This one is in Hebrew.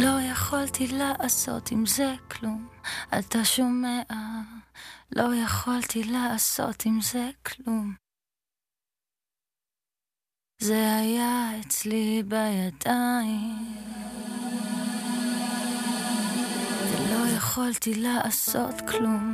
לא יכולתי לעשות עם זה כלום, אתה שומע? לא יכולתי לעשות עם זה כלום. זה היה אצלי בידיים, ולא יכולתי לעשות כלום.